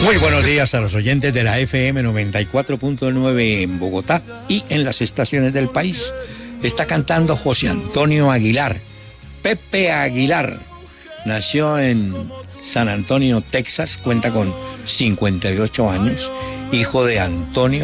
Muy buenos días a los oyentes de la FM 94.9 en Bogotá y en las estaciones del país. Está cantando José Antonio Aguilar. Pepe Aguilar nació en San Antonio, Texas, cuenta con 58 años, hijo de Antonio